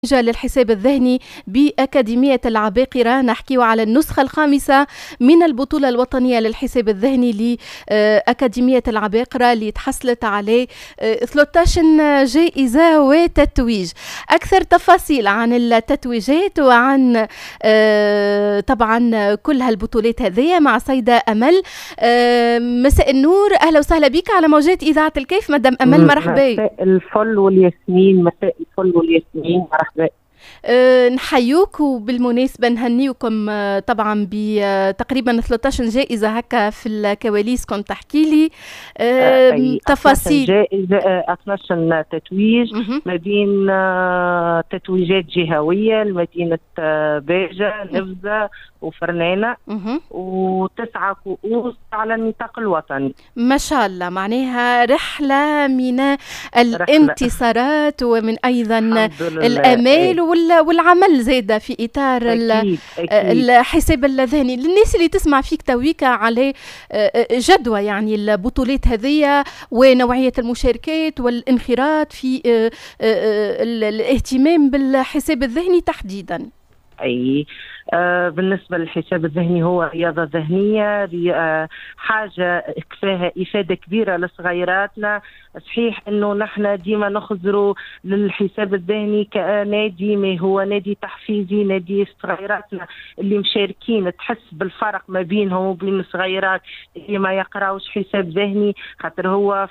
للحساب الذهني بأكاديمية العباقرة. نحكي على النسخة الخامسة من البطولة الوطنية للحساب الذهني لأكاديمية العباقرة اللي تحصلت عليه 13 جائزة وتتويج. أكثر تفاصيل عن التتويجات وعن طبعا كل هالبطولات هذه مع سيدة أمل. مساء النور، أهلا وسهلا بك على موجات إذاعة الكيف مدام أمل، مرحبا. مساء الفل والياسمين، مساء الفل والياسمين، مرحبا. نحيوك، وبالمناسبة نهنيكم طبعا بتقريبا 13 جائزة هكا في الكواليس. كنت تحكي لي تفاصيل. جائزة 12 تتويج ما بين تتويجات جهوية لمدينة باجة، نبذة وفرنانة، و9 كؤوس على النطاق الوطني. ما شاء الله، معناها رحلة من الانتصارات ومن أيضا الآمال والعمل زادة في إطار أكيد. الحساب الذهني. للناس اللي تسمع فيك تويكا على جدوى يعني البطولات هذه ونوعية المشاركات والانخراط في الاهتمام بالحساب الذهني تحديدا. بالنسبة للحساب الذهني هو رياضة ذهنية، حاجة كفاها إفادة كبيرة لصغيراتنا. صحيح أنه نحن ديما نخزروا للحساب الذهني كنادي، ما هو نادي تحفيزي، نادي صغيراتنا اللي مشاركين تحس بالفرق ما بينهم وبين الصغيرات اللي ما يقراوش حساب ذهني، خاطر هو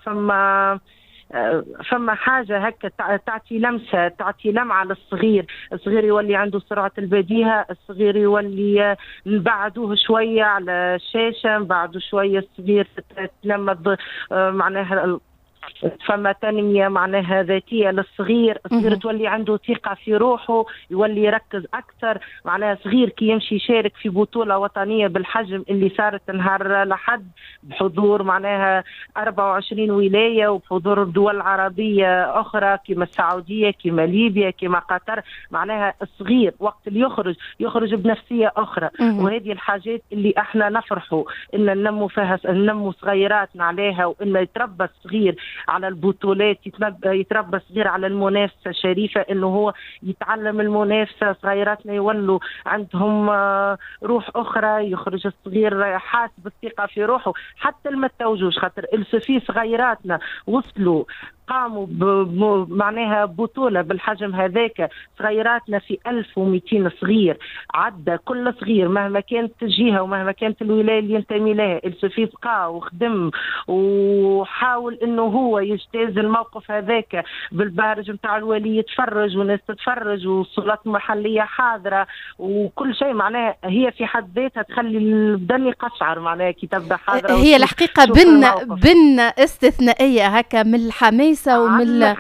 فما حاجة هكا تعطي لمسة، تعطي لمعة للصغير. الصغير يولي عنده سرعة البديهة، الصغير يولي نبعدوه شوية على الشاشة، نبعدوا شوية الصغير تتلمذ، معناها فما تنمية معناها ذاتية للصغير. الصغير تولي عنده ثقة في روحه، يولي يركز أكثر. معناها صغير كي يمشي يشارك في بطولة وطنية بالحجم اللي صارت نهار لحد بحضور معناها 24 ولاية وبحضور دول عربية أخرى كما السعودية كما ليبيا كما قطر، معناها الصغير وقت اللي يخرج بنفسية أخرى. وهذه الحاجات اللي احنا نفرحوا إن ننمو فيها، ننمو صغيراتنا عليها، وإن يتربى الصغير على البطولات، يتربى صغير على المنافسة شريفة، انه هو يتعلم المنافسة. صغيراتنا يولوا عندهم روح اخرى، يخرج الصغير حاس بالثقة في روحه حتى ما توجوش، خاطر السفي صغيراتنا وصلوا قاموا معناها بطولة بالحجم هذاك. صغيراتنا في 1200 صغير، عدى كل صغير مهما كانت الجهة ومهما كانت الولاية اللي ينتمي لها. السفي بقى وخدم وحاول انه هو يجتاز الموقف هذاك بالبارج متاع الولي، يتفرج والناس تتفرج والسلطات المحلية حاضرة وكل شيء. معناها هي في حد ذاتها تخلي البدن يقشعر معناها كي تبدا حاضرة. هي الحقيقة بن استثنائية هكا من الحماس ومن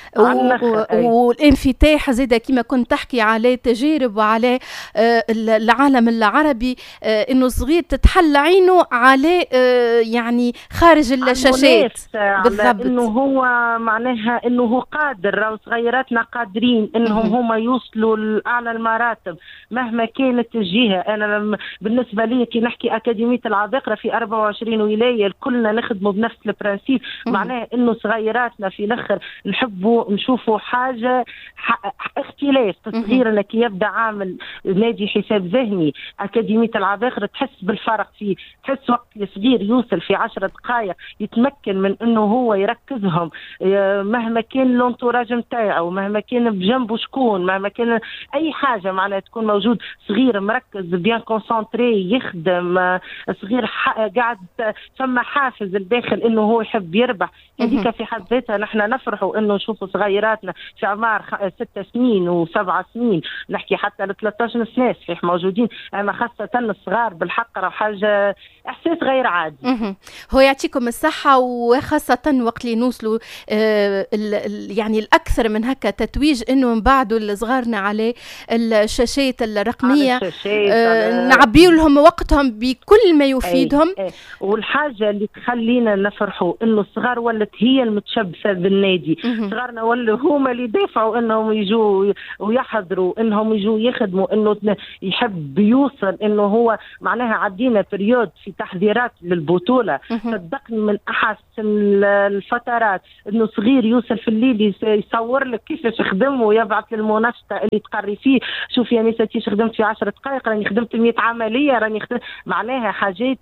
والانفتاح زيدا كما كنت تحكي على تجارب وعلى العالم العربي، انه صغير تتحل عينه على يعني خارج الشاشات بالضبط، انه هو معناها انه هو قادر. راهو صغيراتنا قادرين انهم هما يوصلوا لاعلى المراتب مهما كانت الجهه. انا بالنسبه لي كي نحكي اكاديميه العباقره في 24 ولايه كلنا نخدموا بنفس البرانسيب، معناها انه صغيراتنا في الاخر نحبوا نشوفوا حاجه اختلاف. الصغير كي يبدا عامل نادي حساب ذهني اكاديميه العباقره تحس بالفرق فيه، تحس وقت الصغير يوصل في 10 دقائق يتمكن من انه هو يركزهم مهما كان الانتوراج نتاعو، مهما كان بجنبه شكون، مهما كان اي حاجه معناها تكون موجود. صغير مركز بيان كونسونتري يخدم، صغير قاعد ثم حافز الداخل انه هو يحب يربح. هذيك في حد ذاتها نحن نفرحوا انه نشوفوا صغيراتنا في اعمار 6 سنين و7 سنين، نحكي حتى ل 13 سنه صحيح موجودين، اما خاصه الصغار بالحق راه حاجه احساس غير عادي. هو يعطيكم الصحه، وخاصه وقت اللي نوصلوا يعني الاكثر من هكا تتويج انه نبعدوا لصغارنا على الشاشات الرقميه، نعبيوا لهم وقتهم بكل ما يفيدهم. والحاجه اللي تخلينا نفرحوا انه الصغار ولت هي المتشبثه بالنادي. صغارنا ولوا هما اللي يدافعوا انهم يجوا ويحضروا، انهم يجوا يخدموا، انه يحب يوصل انه هو معناها عدينا بريود في تحضيرات للبطوله. صدقني من احسن الفترات انه صغير يوصل في الليل يصور لك كيفاش خدم ويبعث للمنشطه اللي تقري فيه. شوف يا ميساتيش خدمت في 10 دقائق، راني خدمت 100 عمليه، راني خدمت معناها حاجات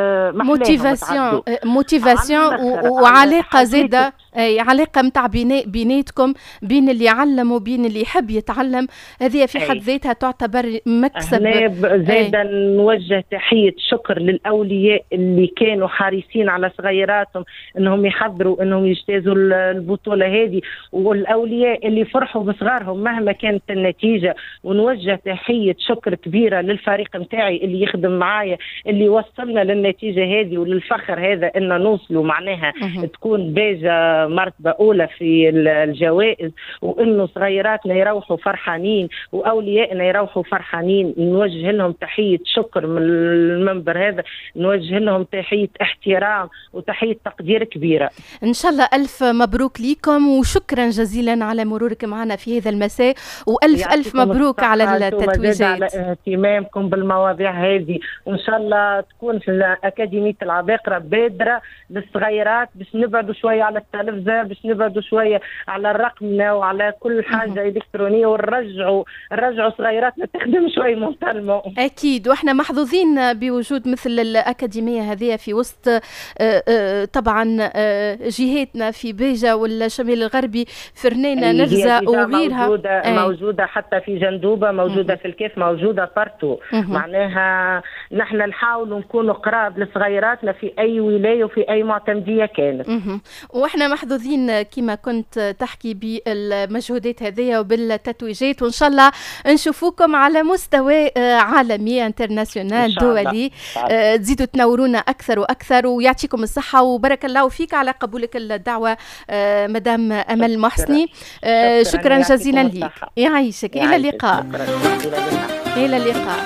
موتيفاسيون وعلاقه زاده، علاقه متاع بيناتكم، بين اللي يعلم وبين اللي يحب يتعلم. هذه في حد ذاتها تعتبر مكسب. زاده نوجه تحيه شكر للاولياء اللي كانوا حريصين على صغيراتهم انهم يحضروا انهم يجتازوا البطوله هذه، والاولياء اللي فرحوا بصغارهم مهما كانت النتيجه. ونوجه تحيه شكر كبيره للفريق نتاعي اللي يخدم معايا، اللي وصلنا للنتيجه هذه وللفخر هذا ان نوصلوا معناها تكون باجه مرتبه اولى في الجوائز، وانه صغيراتنا يروحوا فرحانين واوليائنا يروحوا فرحانين. نوجه لهم تحيه شكر من المنبر هذا، نوجه لهم تحيه احترام وتحيه تقدير كبيره. ان شاء الله الف مبروك لكم، وشكرا جزيلا على مرورك معنا في هذا المساء، والف مبروك على التتويجات، على اهتمامكم بالمواضيع هذه. وان شاء الله تكون في اكاديميه العباقره بادره للصغيرات باش نبعدوا شويه على التلفزه، باش نبعدوا شويه على الرقمنه وعلى كل حاجه الكترونيه، ونرجعوا صغيراتنا تخدم شوي منتلمه. اكيد، واحنا محظوظين بوجود مثل الاكاديميه هذه في وسط طبعا جهاتنا في بيجه والشمال الغربي، فرنينه، نرزه وغيرها. موجوده حتى في جندوبه، موجوده في الكيف، موجوده بارتو. معناها نحن نحاول نكونوا قراب لصغيراتنا في اي ولايه وفي اي معتمديه كانت. واحنا محظوظين كما كنت تحكي بالمجهودات هذه وبالتتويجات، وان شاء الله نشوفوكم على مستوى عالمي انترناسيونال دولي. تزيدوا تنورونا اكثر واكثر، ويعطيكم الصحه وبارك الله فيك على قبولك الدعوه مدام امل محسني. شكرا جزيلا لك، يعيشك. الى اللقاء. الى اللقاء.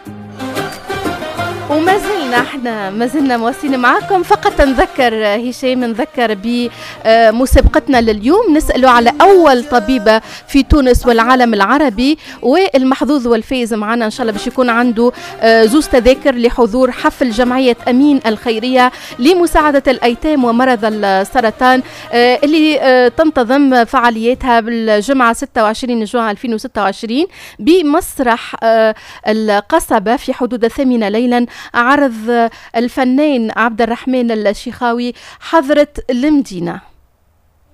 وما زلنا مواصلين معكم. فقط نذكر هشام، نذكر بمسابقتنا لليوم، نسأله على أول طبيبة في تونس والعالم العربي، والمحظوظ والفائز معنا إن شاء الله باش يكون عنده 2 تذاكر لحضور حفل جمعية أمين الخيرية لمساعدة الأيتام ومرضى السرطان، اللي تنتظم فعالياتها بالجمعة 26 جوان 2026 بمسرح القصبة في حدود 8 ليلا. عرض الفنان عبد الرحمن الشيخاوي حضرة المدينة.